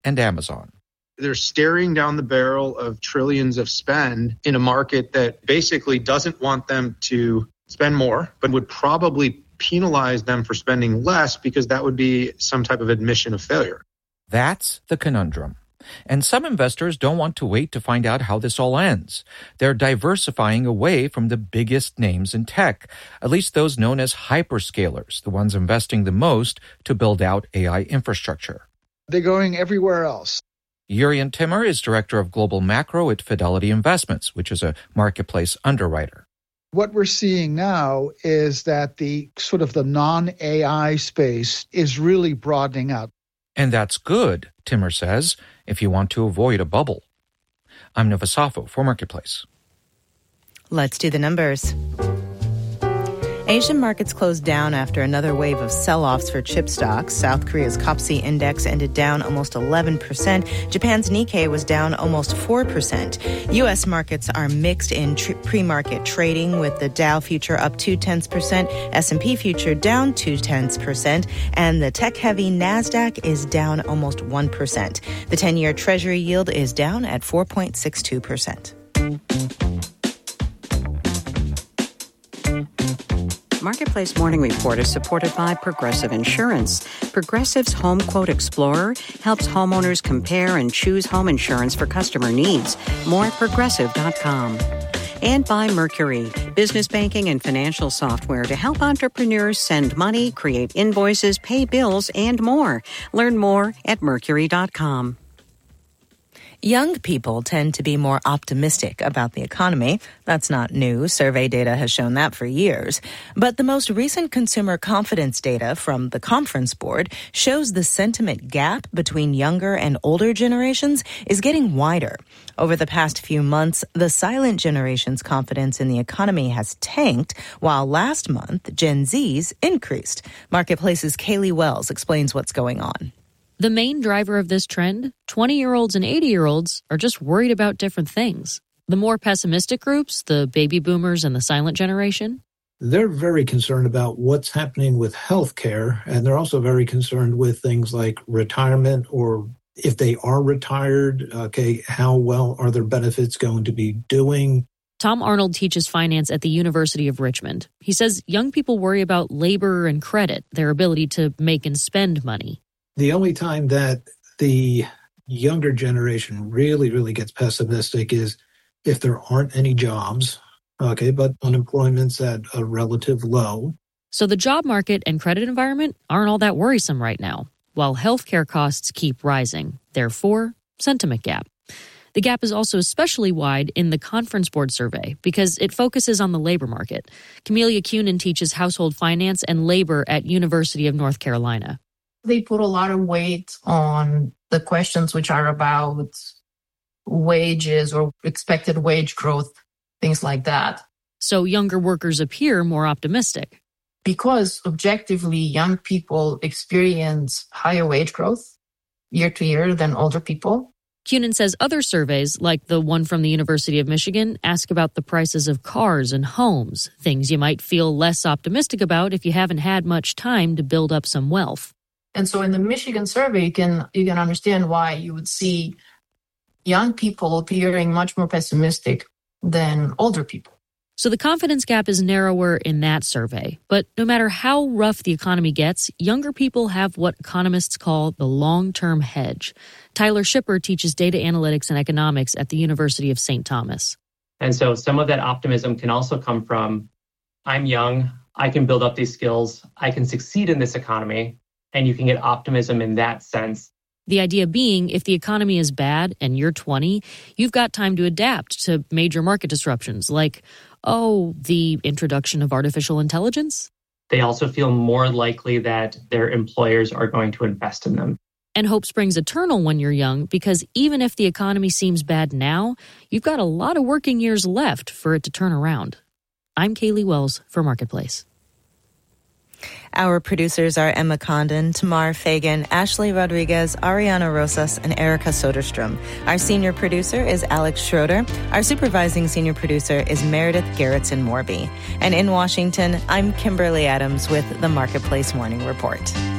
and Amazon. They're staring down the barrel of trillions of spend in a market that basically doesn't want them to spend more, but would probably penalize them for spending less because that would be some type of admission of failure. That's the conundrum. And some investors don't want to wait to find out how this all ends. They're diversifying away from the biggest names in tech, at least those known as hyperscalers, the ones investing the most to build out AI infrastructure. They're going everywhere else. Jurjen Timmer is director of global macro at Fidelity Investments, which is a marketplace underwriter. What we're seeing now is that the sort of the non-AI space is really broadening out. And that's good, Timmer says, if you want to avoid a bubble. I'm Nova Safo for Marketplace. Let's do the numbers. Asian markets closed down after another wave of sell-offs for chip stocks. South Korea's KOSPI index ended down almost 11%. Japan's Nikkei was down almost 4%. U.S. markets are mixed in pre-market trading, with the Dow future up 0.2%, S&P future down 0.2%, and the tech-heavy NASDAQ is down almost 1%. The 10-year Treasury yield is down at 4.62%. Marketplace Morning Report is supported by Progressive Insurance. Progressive's Home Quote Explorer helps homeowners compare and choose home insurance for customer needs. More at Progressive.com. And by Mercury, business banking and financial software to help entrepreneurs send money, create invoices, pay bills, and more. Learn more at Mercury.com. Young people tend to be more optimistic about the economy. That's not new. Survey data has shown that for years. But the most recent consumer confidence data from the Conference Board shows the sentiment gap between younger and older generations is getting wider. Over the past few months, the silent generation's confidence in the economy has tanked, while last month, Gen Z's increased. Marketplace's Kaylee Wells explains what's going on. The main driver of this trend, 20-year-olds and 80-year-olds, are just worried about different things. The more pessimistic groups, the baby boomers and the silent generation, they're very concerned about what's happening with healthcare, and they're also very concerned with things like retirement, or if they are retired, how well are their benefits going to be doing? Tom Arnold teaches finance at the University of Richmond. He says young people worry about labor and credit, their ability to make and spend money. The only time that the younger generation really gets pessimistic is if there aren't any jobs, but unemployment's at a relative low. So the job market and credit environment aren't all that worrisome right now, while healthcare costs keep rising. Therefore, sentiment gap. The gap is also especially wide in the Conference Board survey because it focuses on the labor market. Camelia Cunin teaches household finance and labor at University of North Carolina. They put a lot of weight on the questions which are about wages or expected wage growth, things like that. So younger workers appear more optimistic. Because objectively, young people experience higher wage growth year to year than older people. Cunin says other surveys, like the one from the University of Michigan, ask about the prices of cars and homes, things you might feel less optimistic about if you haven't had much time to build up some wealth. And so in the Michigan survey, you can understand why you would see young people appearing much more pessimistic than older people. So the confidence gap is narrower in that survey. But no matter how rough the economy gets, younger people have what economists call the long-term hedge. Tyler Schipper teaches data analytics and economics at the University of St. Thomas. And so some of that optimism can also come from, I'm young, I can build up these skills, I can succeed in this economy. And you can get optimism in that sense. The idea being, if the economy is bad and you're 20, you've got time to adapt to major market disruptions like, the introduction of artificial intelligence. They also feel more likely that their employers are going to invest in them. And hope springs eternal when you're young, because even if the economy seems bad now, you've got a lot of working years left for it to turn around. I'm Kaylee Wells for Marketplace. Our producers are Emma Condon, Tamar Fagan, Ashley Rodriguez, Ariana Rosas, and Erica Soderstrom. Our senior producer is Alex Schroeder. Our supervising senior producer is Meredith Gerritsen-Morby. And in Washington, I'm Kimberly Adams with the Marketplace Morning Report.